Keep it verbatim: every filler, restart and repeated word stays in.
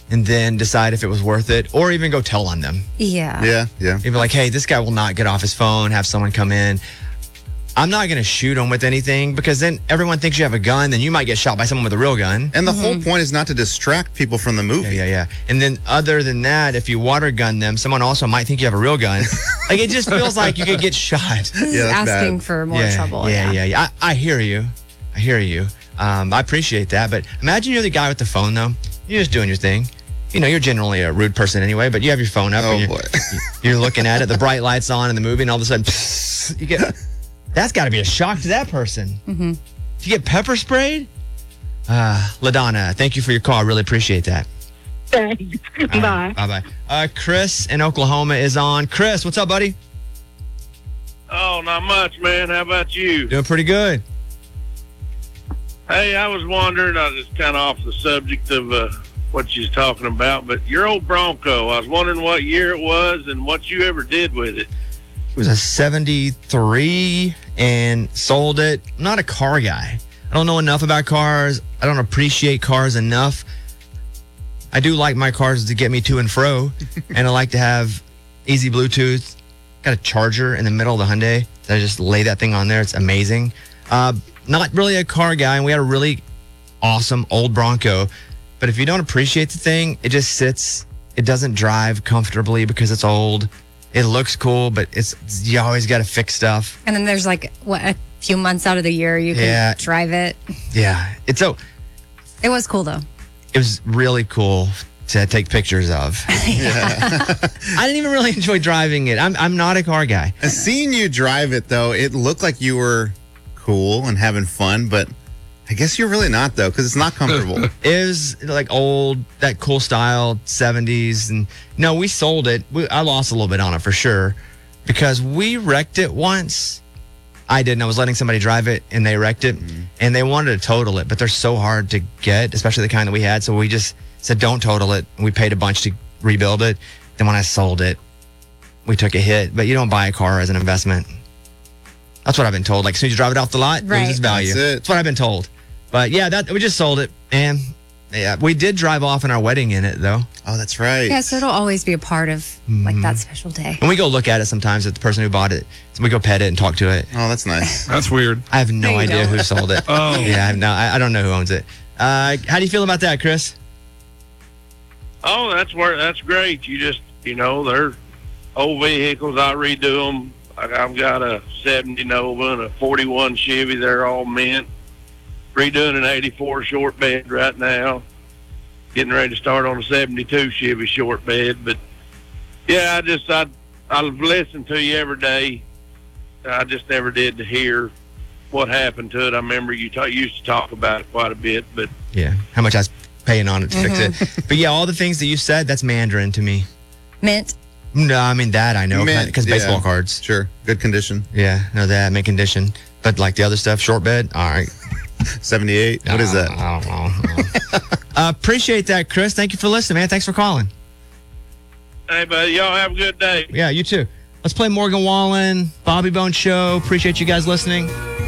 and then decide if it was worth it, or even go tell on them. Yeah. Yeah, yeah. You'd be like, hey, this guy will not get off his phone, have someone come in. I'm not going to shoot him with anything because then everyone thinks you have a gun, then you might get shot by someone with a real gun. And the mm-hmm. whole point is not to distract people from the movie. Yeah, yeah, yeah. And then other than that, if you water gun them, someone also might think you have a real gun. Like, it just feels like you could get shot. Yeah, that's asking bad. for more yeah, trouble. Yeah, Yeah, yeah, yeah. I, I hear you. I hear you. Um, I appreciate that. But imagine you're the guy with the phone, though. You're just doing your thing. You know, you're generally a rude person anyway, but you have your phone up. Oh, and you're, boy. You're looking at it, the bright light's on in the movie, and all of a sudden, psst, you get... That's got to be a shock to that person. Mm-hmm. If you get pepper sprayed? Uh, LaDonna, thank you for your call. I really appreciate that. Thanks. Uh, Bye. Bye-bye. Uh, Chris in Oklahoma is on. Chris, what's up, buddy? Oh, not much, man. How about you? Doing pretty good. Hey, I was wondering, I was kind of off the subject of uh, what you're talking about, but your old Bronco, I was wondering what year it was and what you ever did with it. It was a seventy-three and sold it. I'm not a car guy. I don't know enough about cars. I don't appreciate cars enough. I do like my cars to get me to and fro, and I like to have easy Bluetooth. Got a charger in the middle of the Hyundai. I just lay that thing on there. It's amazing. Uh, not really a car guy, and we had a really awesome old Bronco. But if you don't appreciate the thing, it just sits. It doesn't drive comfortably because it's old. It looks cool, but it's you always got to fix stuff. And then there's like, what, a few months out of the year you can Yeah. drive it. Yeah, it's so. It was cool, though. It was really cool to take pictures of. I didn't even really enjoy driving it. I'm I'm not a car guy. And seeing you drive it, though, it looked like you were cool and having fun, but I guess you're really not, though, because it's not comfortable. It was like old, that cool style seventies. And no, we sold it. We, I lost a little bit on it for sure because we wrecked it once. I didn't. I was letting somebody drive it and they wrecked it mm-hmm. and they wanted to total it, but they're so hard to get, especially the kind that we had. So we just said, don't total it. And we paid a bunch to rebuild it. Then when I sold it, we took a hit. But you don't buy a car as an investment. That's what I've been told. Like, as soon as you drive it off the lot, Right. loses value. That's it. That's what I've been told. But yeah, that we just sold it. And yeah, we did drive off in our wedding in it, though. Oh, that's right. Yeah, so it'll always be a part of like that special day. And we go look at it sometimes at the person who bought it. So we go pet it and talk to it. Oh, that's nice. That's weird. I have no No, you idea don't. who sold it. Oh. Yeah, I have no, I, I don't know who owns it. Uh, how do you feel about that, Chris? Oh, that's where that's great. You just, you know, they're old vehicles. I redo them. Like I've got a seventy Nova and a forty-one Chevy. They're all mint. Redoing an eighty-four short bed right now. Getting ready to start on a seventy-two Chevy short bed. But yeah, I just I I've listened to you every day. I just never did to hear what happened to it. I remember you ta- used to talk about it quite a bit, but Yeah, how much I was paying on it to fix it. But yeah, all the things that you said, that's Mandarin to me. Mint. No, I mean that I know Mint, because yeah. baseball cards. Sure. Good condition. Yeah, know that, mint condition. But like the other stuff, short bed, all right. seventy-eight. What is that? I don't know. I don't know. uh, appreciate that, Chris. Thank you for listening, man. Thanks for calling. hey, buddy, y'all have a good day. Yeah, you too. Let's play Morgan Wallen, Bobby Bone Show. Appreciate you guys listening.